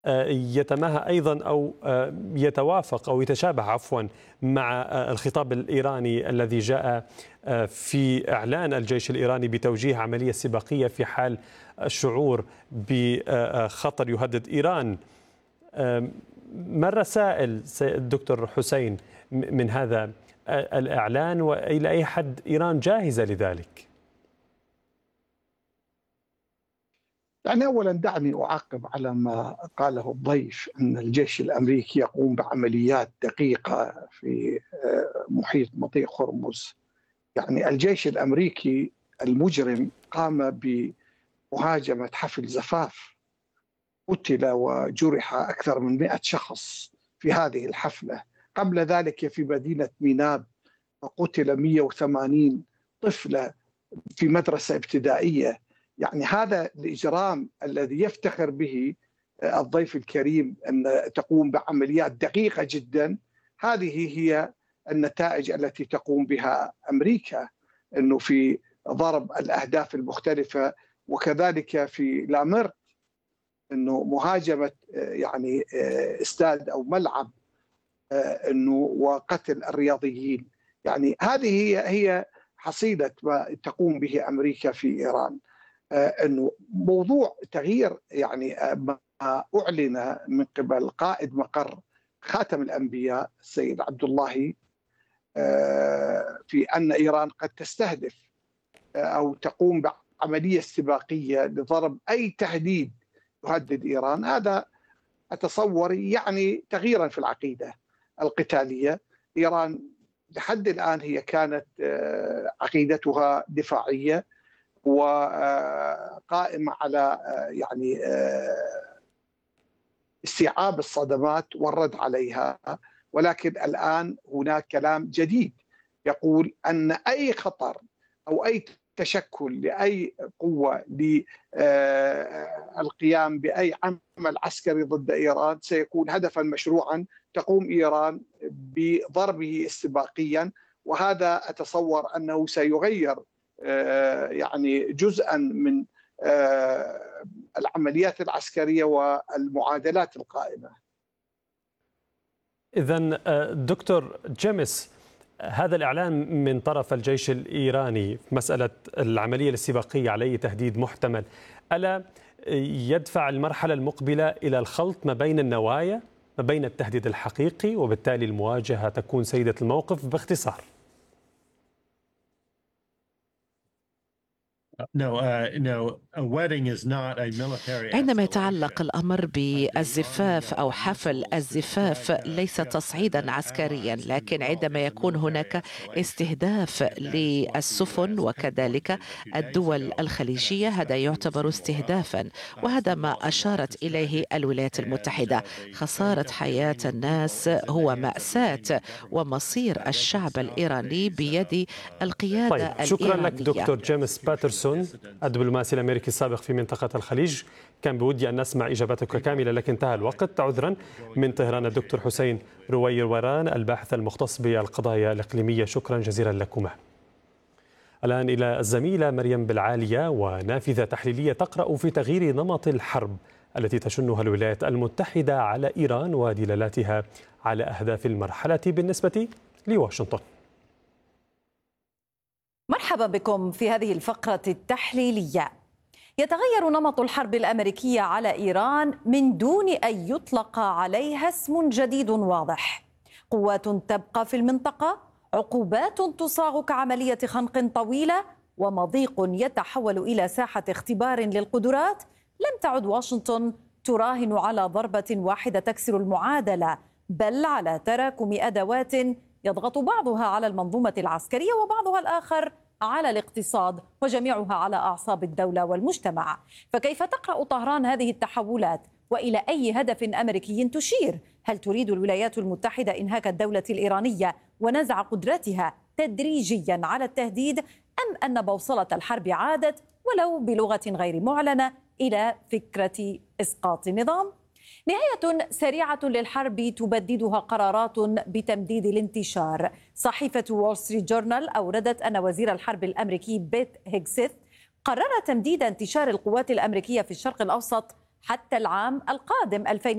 يتماهى أيضا أو يتوافق أو يتشابه عفوا مع الخطاب الإيراني الذي جاء في إعلان الجيش الإيراني بتوجيه عملية استباقية في حال الشعور بخطر يهدد إيران. ما الرسائل دكتور حسين من هذا الإعلان، وإلى أي حد إيران جاهزة لذلك؟ يعني أولا دعني أعقب على ما قاله الضيف أن الجيش الأمريكي يقوم بعمليات دقيقة في محيط مضيق هرمز. يعني الجيش الأمريكي المجرم قام بمهاجمة حفل زفاف، قتل وجرح أكثر من 100 شخص في هذه الحفلة. قبل ذلك في مدينة ميناب قتل 180 طفلة في مدرسة ابتدائية. يعني هذا الإجرام الذي يفتخر به الضيف الكريم أن تقوم بعمليات دقيقة جدا، هذه هي النتائج التي تقوم بها أمريكا، أنه في ضرب الأهداف المختلفة، وكذلك في لامرت أنه مهاجمة يعني استاد أو ملعب، أنه وقتل الرياضيين. يعني هذه هي حصيلة ما تقوم به أمريكا في إيران. أنه موضوع تغيير يعني ما أعلن من قبل قائد مقر خاتم الأنبياء السيد عبد الله في أن إيران قد تستهدف أو تقوم بعملية استباقية لضرب أي تهديد يهدد إيران، هذا أتصور يعني تغييرا في العقيدة القتالية. إيران لحد الآن هي كانت عقيدتها دفاعية وقائمة على يعني استيعاب الصدمات والرد عليها، ولكن الآن هناك كلام جديد يقول أن أي خطر أو أي تشكل لأي قوة للقيام بأي عمل عسكري ضد إيران سيكون هدفا مشروعا تقوم إيران بضربه استباقيا، وهذا أتصور أنه سيغير يعني جزءا من العمليات العسكرية والمعادلات القائمة. إذن دكتور جيمس، هذا الإعلان من طرف الجيش الإيراني في مسألة العملية الاستباقية على أي تهديد محتمل، ألا يدفع المرحلة المقبلة إلى الخلط ما بين النوايا، ما بين التهديد الحقيقي وبالتالي المواجهة تكون سيدة الموقف؟ باختصار. عندما يتعلق الأمر بالزفاف أو حفل الزفاف ليس تصعيدا عسكريا، لكن عندما يكون هناك استهداف للسفن وكذلك الدول الخليجية هذا يعتبر استهدافا، وهذا ما أشارت إليه الولايات المتحدة. خسارة حياة الناس هو مأساة، ومصير الشعب الإيراني بيد القيادة الإيرانية. شكرا لك دكتور جيمس باترسون، الدبلوماسي الأمريكي السابق في منطقة الخليج. كان بودي أن نسمع إجابتك كاملة لكن انتهى الوقت. عذرا. من طهران الدكتور حسين رويوران، الباحث المختص بالقضايا الإقليمية، شكرا جزيلا لكما. الآن إلى الزميلة مريم بالعالية، ونافذة تحليلية تقرأ في تغيير نمط الحرب التي تشنها الولايات المتحدة على إيران ودلالاتها على أهداف المرحلة بالنسبة لواشنطن. مرحبا بكم في هذه الفقرة التحليلية. يتغير نمط الحرب الأمريكية على إيران من دون أن يطلق عليها اسم جديد واضح. قوات تبقى في المنطقة، عقوبات تصاغ كعملية خنق طويلة، ومضيق يتحول إلى ساحة اختبار للقدرات. لم تعد واشنطن تراهن على ضربة واحدة تكسر المعادلة، بل على تراكم أدوات يضغط بعضها على المنظومة العسكرية وبعضها الآخر على الاقتصاد، وجميعها على أعصاب الدولة والمجتمع. فكيف تقرأ طهران هذه التحولات، وإلى أي هدف أمريكي تشير؟ هل تريد الولايات المتحدة إنهاك الدولة الإيرانية ونزع قدرتها تدريجيا على التهديد، أم أن بوصلة الحرب عادت ولو بلغة غير معلنة إلى فكرة إسقاط النظام؟ نهاية سريعة للحرب تبددها قرارات بتمديد الانتشار. صحيفة وول ستريت جورنال أوردت أن وزير الحرب الأمريكي بيت هيغسيث قرر تمديد انتشار القوات الأمريكية في الشرق الأوسط حتى العام القادم 2020.